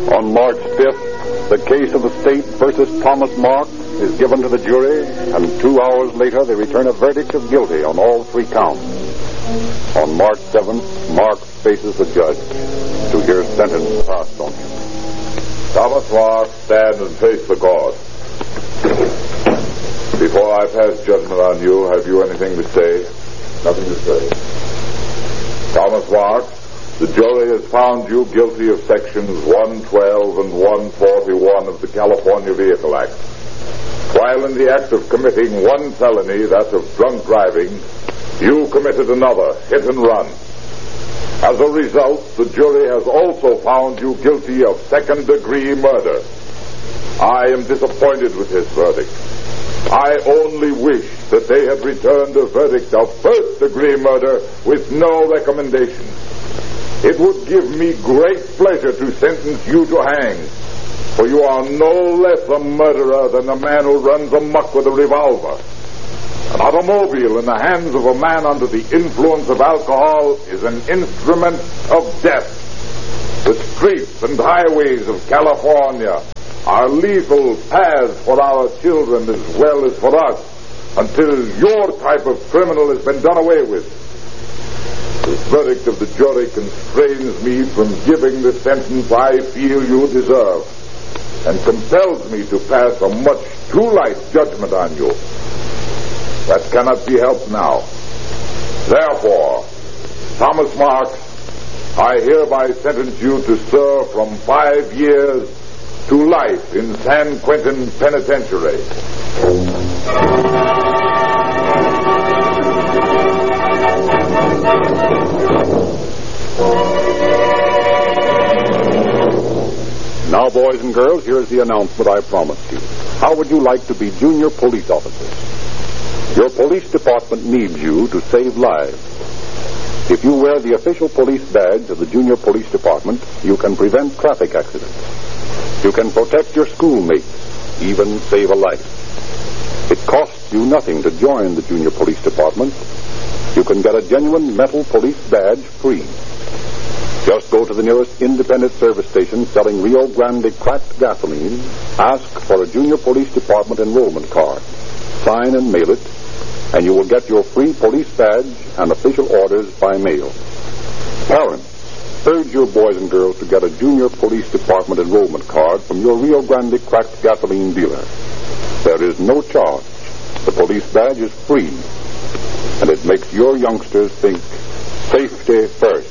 On March 5th, the case of the state versus Thomas Marks is given to the jury, and 2 hours later they return a verdict of guilty on all 3 counts. On March 7th, Marks faces the judge to hear sentence passed on him. Thomas Marks, stand and face the court. Before I pass judgment on you, have you anything to say? Nothing to say. Thomas Marks, the jury has found you guilty of sections 112 and 141 of the California Vehicle Act. While in the act of committing one felony, that of drunk driving, you committed another, hit and run. As a result, the jury has also found you guilty of second-degree murder. I am disappointed with this verdict. I only wish that they had returned a verdict of first-degree murder with no recommendation. It would give me great pleasure to sentence you to hang, for you are no less a murderer than the man who runs amok with a revolver. An automobile in the hands of a man under the influence of alcohol is an instrument of death. The streets and highways of California are lethal paths for our children as well as for us, until your type of criminal has been done away with. The verdict of the jury constrains me from giving the sentence I feel you deserve, and compels me to pass a much too light judgment on you. That cannot be helped now. Therefore, Thomas Marks, I hereby sentence you to serve from 5 years to life in San Quentin Penitentiary. Now, boys and girls, here's the announcement I promised you. How would you like to be junior police officers? Your police department needs you to save lives. If you wear the official police badge of the junior police department, you can prevent traffic accidents. You can protect your schoolmates, even save a life. It costs you nothing to join the junior police department. You can get a genuine metal police badge free. Just go to the nearest independent service station selling Rio Grande cracked gasoline, ask for a junior police department enrollment card, sign and mail it, and you will get your free police badge and official orders by mail. Parents, urge your boys and girls to get a junior police department enrollment card from your Rio Grande cracked gasoline dealer. There is no charge. The police badge is free, and it makes your youngsters think safety first.